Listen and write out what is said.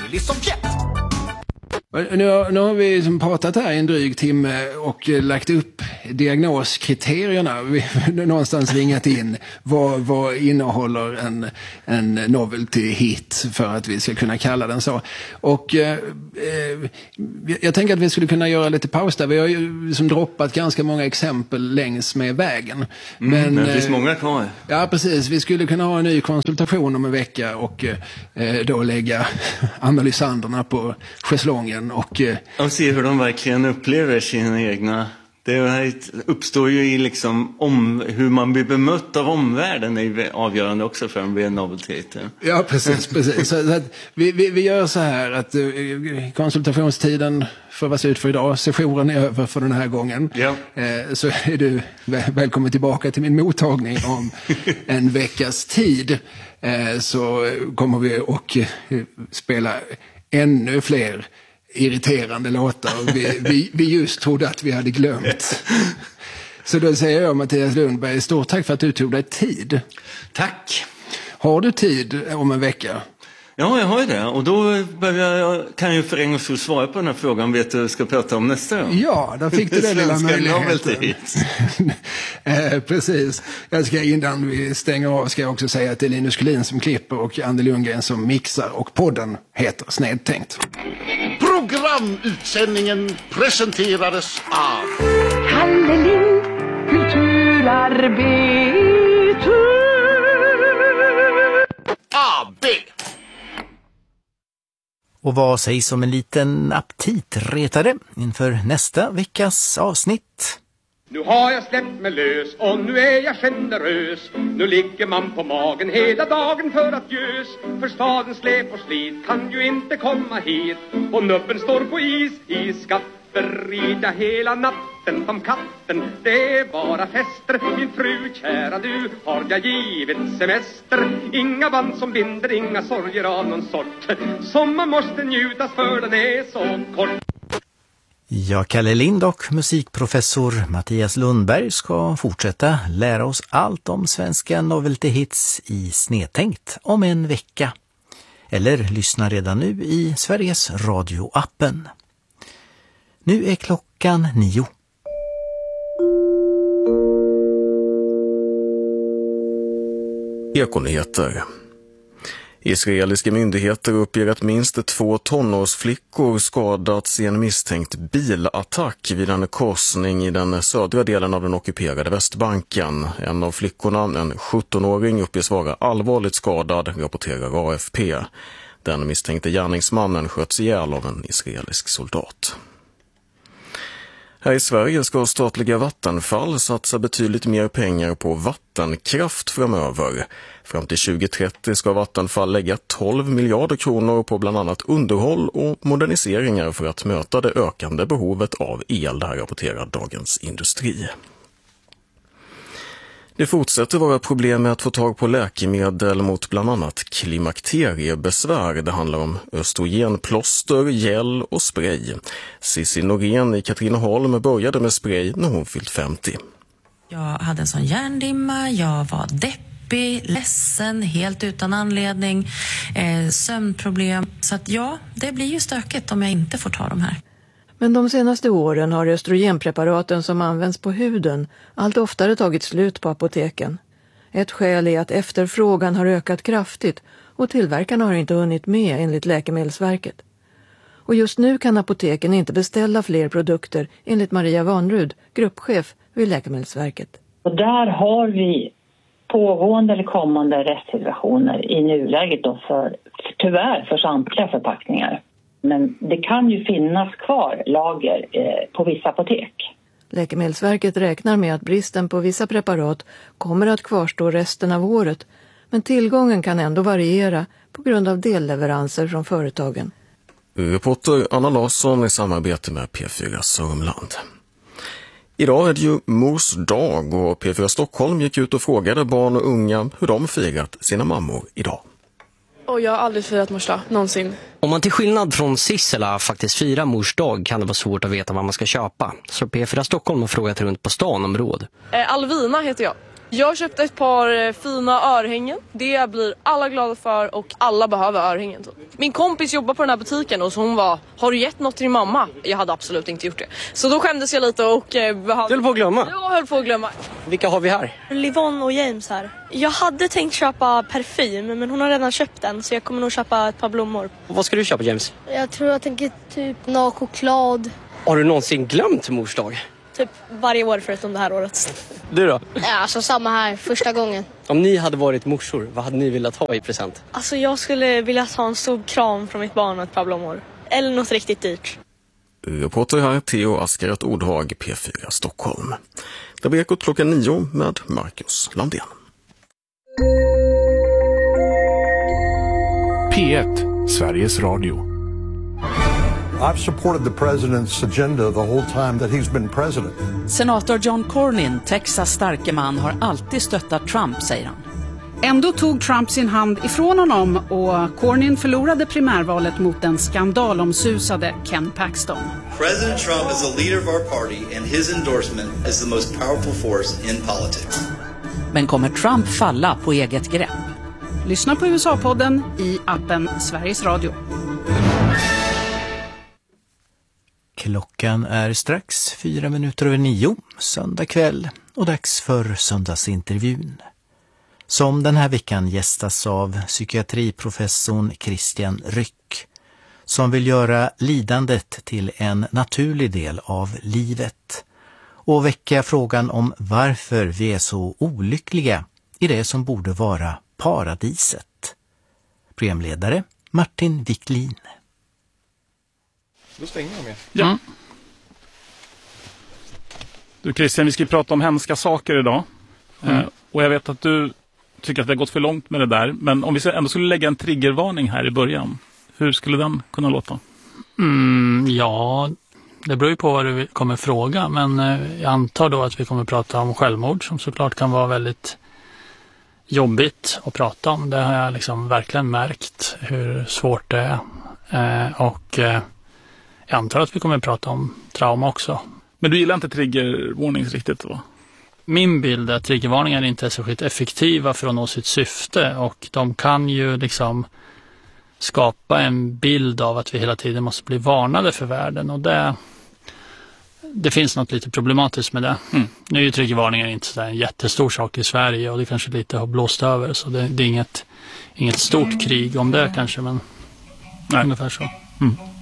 trevlig Sovjet. Nu har vi som pratat här i en dryg timme och lagt upp diagnoskriterierna. Vi har någonstans ringat in vad innehåller en novelty hit för att vi ska kunna kalla den så. Och jag tänker att vi skulle kunna göra lite paus där. Vi har ju liksom droppat ganska många exempel längs med vägen. Men det finns många kvar. Ja, precis. Vi skulle kunna ha en ny konsultation om en vecka och då lägga analysanderna på schäslongen och se hur de verkligen upplever sina egna. Det här uppstår ju i liksom hur man blir bemött av omvärlden är avgörande också för en bli en novelty. Ja, precis. Så att vi gör så här att konsultationstiden får vara slut för idag. Sessionen är över för den här gången. Ja. Så är du välkommen tillbaka till min mottagning om en veckas tid. Så kommer vi att spela ännu fler irriterande låtar vi just trodde att vi hade glömt. Så då säger jag, Mattias Lundberg, stort tack för att du tog dig tid. Tack. Har du tid om en vecka? Ja, jag har ju det. Och då kan jag för en gång skull svara på den här frågan. Vet du vad jag ska prata om nästa gång? Ja, då fick du den lilla möjligheten. Precis. Jag ska innan vi stänger av ska jag också säga att det är Linus Kulin som klipper och Andy Lundgren som mixar. Och podden heter Snedtänkt. Programutsändningen presenterades av Kalle Lind, kulturarbetare. AB. Och vad sägs om en liten aptitretare inför nästa veckas avsnitt? Nu har jag släppt mig lös och nu är jag generös. Nu ligger man på magen hela dagen för att gös. För stadens släp och slit kan ju inte komma hit. Och nubben står på is i skafferida hela natten som katten. Det är bara fester, min fru kära du, har jag givit semester. Inga band som binder, inga sorger av någon sort. Som man måste njutas för den är så kort. Ja, Kalle Lind och musikprofessor Mattias Lundberg ska fortsätta lära oss allt om svenska novelty hits i Snedtänkt om en vecka. Eller lyssna redan nu i Sveriges Radio-appen. Nu är klockan 9. Ekonyheter. Israeliska myndigheter uppger att minst 2 tonårsflickor skadats i en misstänkt bilattack vid en korsning i den södra delen av den ockuperade Västbanken. En av flickorna, en 17-åring, uppges vara allvarligt skadad, rapporterar AFP. Den misstänkte gärningsmannen sköts ihjäl av en israelisk soldat. Här i Sverige ska statliga Vattenfall satsa betydligt mer pengar på vattenkraft framöver. Fram till 2030 ska Vattenfall lägga 12 miljarder kronor på bland annat underhåll och moderniseringar för att möta det ökande behovet av el, det här rapporterar Dagens Industri. Det fortsätter vara problem med att få tag på läkemedel mot bland annat klimakteriebesvär. Det handlar om östrogenplåster, gel och spray. Cissi Norén i Katrineholm började med spray när hon fyllt 50. Jag hade en sån hjärndimma, jag var deppig, ledsen, helt utan anledning, sömnproblem. Så att ja, det blir ju stökigt om jag inte får ta de här. Men de senaste åren har östrogenpreparaten som används på huden allt oftare tagit slut på apoteken. Ett skäl är att efterfrågan har ökat kraftigt och tillverkarna har inte hunnit med enligt Läkemedelsverket. Och just nu kan apoteken inte beställa fler produkter enligt Maria Vanrud, gruppchef vid Läkemedelsverket. Och där har vi pågående eller kommande restsituationer i nuläget då tyvärr för samtliga förpackningar. Men det kan ju finnas kvar lager på vissa apotek. Läkemedelsverket räknar med att bristen på vissa preparat kommer att kvarstå resten av året. Men tillgången kan ändå variera på grund av delleveranser från företagen. Reporter Anna Larsson i samarbete med P4 Sörmland. Idag är det ju Mors dag och P4 Stockholm gick ut och frågade barn och unga hur de firat sina mammor idag. Och jag har aldrig firat mors dag, någonsin. Om man till skillnad från Sissela faktiskt firar mors dag kan det vara svårt att veta vad man ska köpa. Så P4 Stockholm har frågat runt på stan om råd. Alvina heter jag. Jag köpte ett par fina örhängen. Det blir alla glada för och alla behöver örhängen. Min kompis jobbar på den här butiken och så hon var, har du gett något till din mamma? Jag hade absolut inte gjort det. Så då skämdes jag lite och... Du höll på att glömma? Jag höll på att glömma. Vilka har vi här? Livon och James här. Jag hade tänkt köpa parfym men hon har redan köpt den så jag kommer nog köpa ett par blommor. Vad ska du köpa, James? Jag tror jag tänker typ någon choklad. Har du någonsin glömt mors dag? Typ varje år förutom det här året. Du då? Ja, alltså samma här, första gången. Om ni hade varit morsor, vad hade ni velat ha i present? Alltså jag skulle vilja ta en stor kram från mitt barn och ett par blommor. Eller något riktigt dyrt. Reporter här Theo Askaret Ordhag, P4 Stockholm. Det blir Ekot 9 med Marcus Landén. P1, Sveriges Radio. I've supported the president's agenda the whole time that he's been president. Senator John Cornyn, Texas starke man, har alltid stöttat Trump, säger han. Ändå tog Trump sin hand ifrån honom och Cornyn förlorade primärvalet mot den skandalomsusade Ken Paxton. President Trump is a leader of our party and his endorsement is the most powerful force in politics. Men kommer Trump falla på eget grepp? Lyssna på USA-podden i appen Sveriges Radio. Klockan är strax 9:04, söndag kväll och dags för söndagsintervjun. Som den här veckan gästas av psykiatriprofessorn Christian Ryck, som vill göra lidandet till en naturlig del av livet och väcka frågan om varför vi är så olyckliga i det som borde vara paradiset. Programledare Martin Wiklin. Då stänger jag med. Ja. Du Christian, vi ska ju prata om hemska saker idag. Och jag vet att du tycker att det har gått för långt med det där. Men om vi ändå skulle lägga en triggervarning här i början. Hur skulle den kunna låta? Ja, det beror ju på vad du kommer fråga. Men jag antar då att vi kommer prata om självmord som såklart kan vara väldigt jobbigt att prata om. Det har jag liksom verkligen märkt hur svårt det är. Och jag antar att vi kommer att prata om trauma också. Men du gillar inte triggervarnings riktigt va? Min bild är att triggervarningar inte är särskilt effektiva för att nå sitt syfte. Och de kan ju liksom skapa en bild av att vi hela tiden måste bli varnade för världen. Och det finns något lite problematiskt med det. Nu är ju triggervarningar inte så en jättestor sak i Sverige. Och det kanske lite har blåst över. Så det är inget stort krig om det kanske. Men ungefär så.